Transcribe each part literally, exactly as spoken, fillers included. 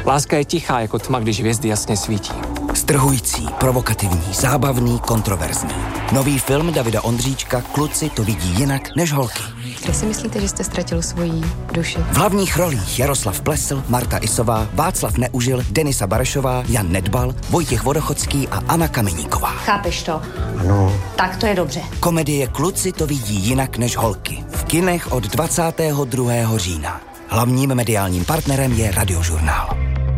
Láska je tichá jako tma, když hvězdy jasně svítí. Strhující, provokativní, zábavný, kontroverzní. Nový film Davida Ondříčka Kluci to vidí jinak než holky. Kde si myslíte, že jste ztratil svoji duši? V hlavních rolích Jaroslav Plesl, Marta Isová, Václav Neužil, Denisa Barešová, Jan Nedbal, Vojtěch Vodochodský a Anna Kameníková. Chápeš to? Ano. Tak to je dobře. Komedie Kluci to vidí jinak než holky. V kinech od dvacátého druhého října. Hlavním mediálním partnerem je Radiožurnál.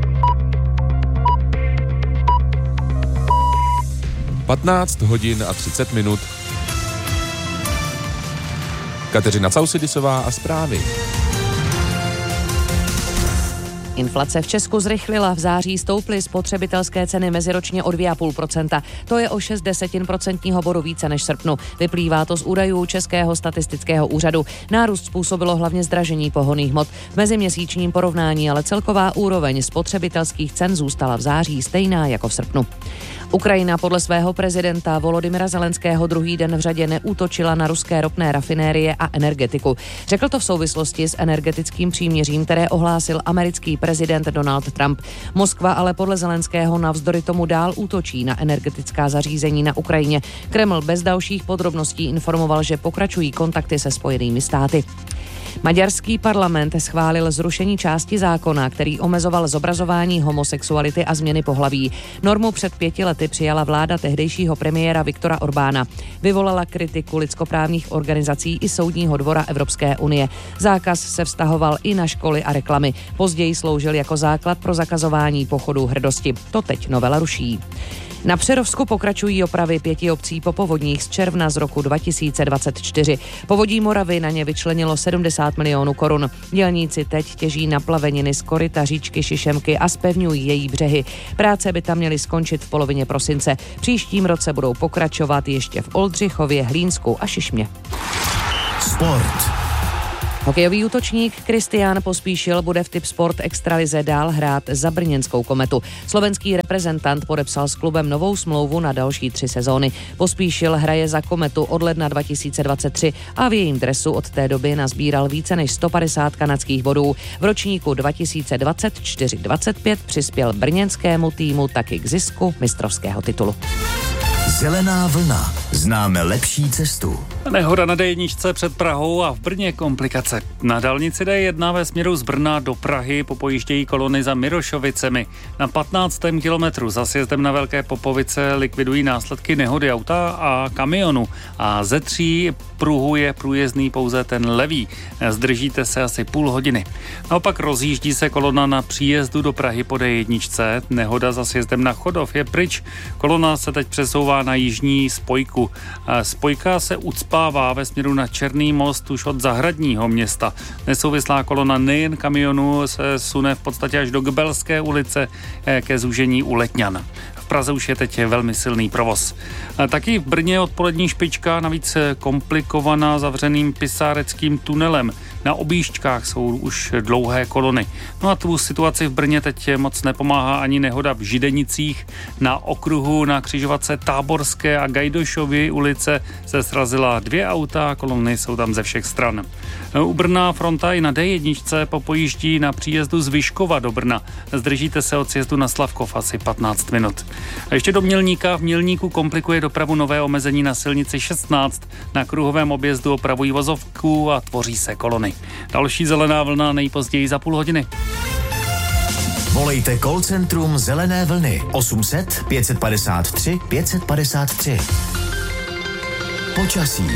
patnáct hodin a třicet minut. Kateřina Causidisová a zprávy. Inflace v Česku zrychlila, v září stouply spotřebitelské ceny meziročně o dvě celá pět procenta. To je o šest desetin procentního bodu více než v srpnu. Vyplývá to z údajů Českého statistického úřadu. Nárůst způsobilo hlavně zdražení pohonných hmot. V meziměsíčním porovnání ale celková úroveň spotřebitelských cen zůstala v září stejná jako v srpnu. Ukrajina podle svého prezidenta Volodymyra Zelenského druhý den v řadě neútočila na ruské ropné rafinérie a energetiku. Řekl to v souvislosti s energetickým příměřím, které ohlásil americký prezident Donald Trump. Moskva ale podle Zelenského navzdory tomu dál útočí na energetická zařízení na Ukrajině. Kreml bez dalších podrobností informoval, že pokračují kontakty se Spojenými státy. Maďarský parlament schválil zrušení části zákona, který omezoval zobrazování homosexuality a změny pohlaví. Normu před pěti lety přijala vláda tehdejšího premiéra Viktora Orbána. Vyvolala kritiku lidskoprávních organizací i Soudního dvora Evropské unie. Zákaz se vztahoval i na školy a reklamy. Později sloužil jako základ pro zakazování pochodů hrdosti. To teď novela ruší. Na Přerovsku pokračují opravy pěti obcí po povodních z června z roku dva tisíce dvacet čtyři. Povodí Moravy na ně vyčlenilo sedmdesát milionů korun. Dělníci teď těží naplaveniny z koryta říčky Šišemky a zpevňují její břehy. Práce by tam měly skončit v polovině prosince. Příštím roce budou pokračovat ještě v Oldřichově, Hlínsku a Šišmě. Sport. Hokejový útočník Kristián Pospíšil bude v Tipsport extralize dál hrát za brněnskou Kometu. Slovenský reprezentant podepsal s klubem novou smlouvu na další tři sezóny. Pospíšil hraje za Kometu od ledna dva tisíce dvacet tři a v jejím dresu od té doby nazbíral více než sto padesát kanadských bodů. V ročníku dva tisíce dvacet čtyři dvacet pět přispěl brněnskému týmu taky k zisku mistrovského titulu. Zelená vlna. Známe lepší cestu. Nehoda na dé jedna před Prahou a v Brně komplikace. Na dálnici dé jedna ve směru z Brna do Prahy popojíždějí kolony za Mirošovicemi. Na patnáctém kilometru za sjezdem na Velké Popovice likvidují následky nehody auta a kamionu. A ze tří pruhů je průjezdný pouze ten levý. Zdržíte se asi půl hodiny. Naopak rozjíždí se kolona na příjezdu do Prahy po dé jedna. Nehoda za sjezdem na Chodov je pryč. Kolona se teď přesouvá na jižní spojku. Spojka se ucpává ve směru na Černý most už od Zahradního města. Nesouvislá kolona nejen kamionu se sune v podstatě až do Gbelské ulice ke zúžení u Letňan. V Praze už je teď velmi silný provoz. Taky v Brně odpolední špička, navíc komplikovaná zavřeným pisáreckým tunelem. Na objížďkách jsou už dlouhé kolony. No a tu situaci v Brně teď moc nepomáhá ani nehoda v Židenicích. Na okruhu na křižovatce Táborské a Gajdošovy ulice se srazila dvě auta, kolony jsou tam ze všech stran. U Brna fronta i na dé jedna popojíždí na příjezdu z Vyškova do Brna. Zdržíte se od sjezdu na Slavkov asi patnáct minut. A ještě do Mělníka. V Mělníku komplikuje dopravu nové omezení na silnici šestnáct. Na kruhovém objezdu opravují vozovku a tvoří se kolony. Další zelená vlna nejpozději za půl hodiny. Volejte call centrum Zelené vlny osm set pět padesát tři pět padesát tři. Počasí.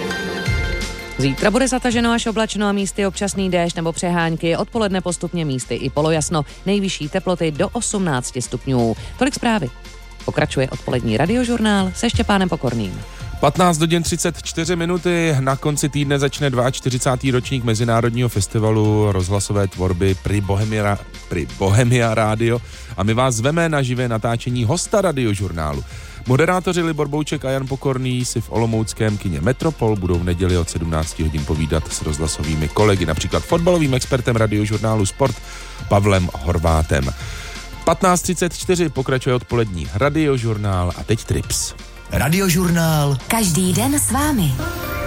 Zítra bude zataženo až oblačno a místy občasný déšť nebo přehánky, odpoledne postupně místy i polojasno, nejvyšší teploty do osmnáct stupňů. Tolik zprávy. Pokračuje odpolední radiožurnál se Štěpánem Pokorným. patnáct hodin třicet čtyři minuty, na konci týdne začne čtyřicátý druhý ročník Mezinárodního festivalu rozhlasové tvorby Pri Bohemia, Pri Bohemia Radio a my vás zveme na živé natáčení hosta radiožurnálu. Moderátoři Libor Bouček a Jan Pokorný si v olomouckém kině Metropol budou v neděli od sedmnáct hodin povídat s rozhlasovými kolegy, například fotbalovým expertem radiožurnálu Sport Pavlem Horvátem. patnáct třicet čtyři pokračuje odpolední radiožurnál a teď Trips. Radiožurnál. Každý den s vámi.